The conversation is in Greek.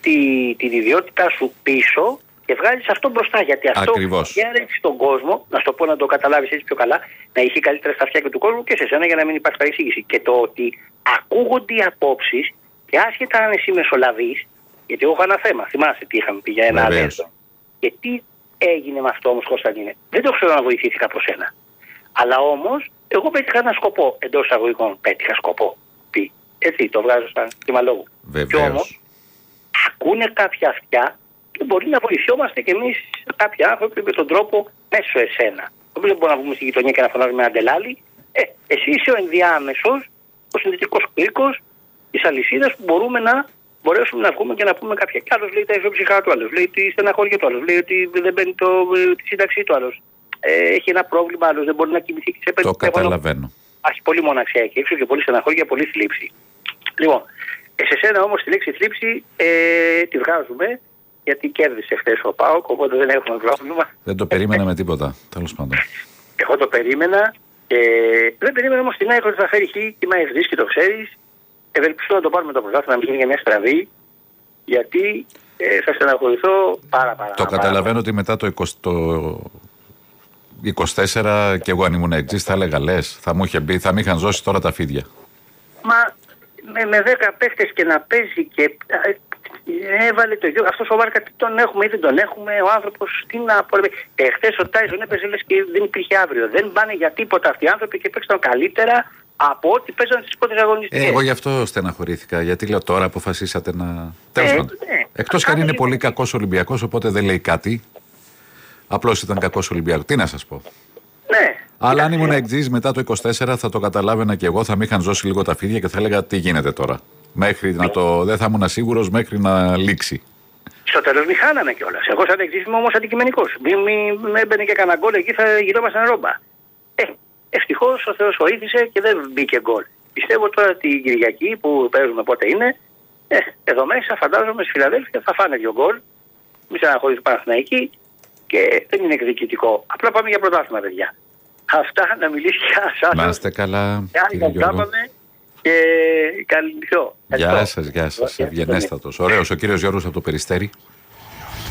την ιδιότητά σου πίσω και βγάζεις αυτό μπροστά. Γιατί αυτό διάρρεξει στον κόσμο, να σου το πω να το καταλάβεις έτσι πιο καλά, να έχει καλύτερα στα αυτιά και του κόσμου και σε σένα για να μην υπάρχει παρεξήγηση. Και το ότι ακούγονται οι απόψεις και άσχετα αν εσύ μεσολαβείς, γιατί εγώ έχω ένα θέμα. Θυμάσαι τι είχαμε πει για ένα αδέρφο. Και τι έγινε με αυτό όμως, Κωνσταντίνε? Δεν το ξέρω να βοηθήθηκα προς σένα. Αλλά όμως, εγώ πέτυχα ένα σκοπό. Εντός εισαγωγικών πέτυχα σκοπό. Τι, έτσι το βγάζω σαν κύμα λόγου. Και όμως, ακούνε κάποια αυτιά και μπορεί να βοηθιόμαστε κι εμείς κάποιοι άνθρωποι με τον τρόπο μέσω εσένα. Δεν μπορούμε να βγούμε στη γειτονιά και να φωνάζουμε ένα ντελάλι. Εσύ είσαι ο ενδιάμεσος, ο συνδετικός κρίκος της αλυσίδας που μπορέσουμε να βγούμε και να πούμε κάποια. Κι άλλος λέει τα ισοψυχά του, άλλος λέει τη στεναχώρια του, άλλος λέει ότι δεν παίρνει τη σύνταξή του, άλλος έχει ένα πρόβλημα, άλλος δεν μπορεί να κοιμηθεί και σε παίρνει. Το καταλαβαίνω. Έχει πολύ μοναξιά εκεί έξω και πολύ στεναχώρια, πολύ θλίψη. Λοιπόν, σε σένα όμως τη λέξη θλίψη τη βγάζουμε γιατί κέρδισε χθες ο ΠΑΟΚ, οπότε δεν έχουμε πρόβλημα. Δεν το περίμενα με τίποτα, τέλος πάντων. Εγώ το περίμενα. Δεν περίμενα όμως την ΑΕΚ ότι θα φέρει χείτημα ευθύς και το ξέρεις. Ευελπιστώ να το πάρουμε το πρωτάθλημα να μην γίνει για μια στραβή, γιατί θα στεναχωρηθώ πάρα. Το καταλαβαίνω ότι μετά το 24 και εγώ αν ήμουν εξής θα έλεγα λες, θα μου είχε μπει, θα με είχαν ζώσει τώρα τα φίδια. Μα με 10 παίχτες και να παίζει και έβαλε το γιο. Αυτός ο Βάρκα τι τον έχουμε ή δεν τον έχουμε, ο άνθρωπος τι να πω. Χθες ο Τάιζον έπαιζε λες και δεν υπήρχε αύριο. Δεν πάνε για τίποτα αυτοί οι άνθρωποι και παίξαν καλύτερα από ό,τι παίζαν στις πρώτες αγωνιστικές. Εγώ γι' αυτό στεναχωρήθηκα, γιατί λέω τώρα αποφασίσατε να. Τέλος πάντων. Εκτός κι αν είναι πολύ κακός Ολυμπιακός, οπότε δεν λέει κάτι. Απλώς ήταν κακός Ολυμπιακός. Τι να σας πω. Ναι. Αλλά αν ήμουν εξής μετά το 24 θα το καταλάβαινα και εγώ, θα με είχαν ζώσει λίγο τα φίδια και θα έλεγα τι γίνεται τώρα. Μέχρι να δεν θα ήμουν σίγουρος μέχρι να λήξει. Στο τέλος μη χάναμε κιόλας. Εγώ σαν εξής είμαι όμως αντικειμενικός. Μην έμπαινε και κανένα γκολ εκεί, θα γινόμασταν ρόμπα. Ευτυχώς ο Θεός βοήθησε και δεν μπήκε γκολ. Πιστεύω τώρα την Κυριακή που παίζουμε πότε είναι, εδώ μέσα φαντάζομαι στη Φιλαδέλφια θα φάνε 2 γκολ. Μη στεναχωρείς Παναθηναϊκή και δεν είναι εκδικητικό. Απλά πάμε για πρωτάθλημα, παιδιά. Αυτά να μιλήσει για εσάς. Να είστε καλά. Και καληνυχτό. Γεια σας, ευγενέστατος. Ωραίος ο κύριος Γιώργος από το Περιστέρι.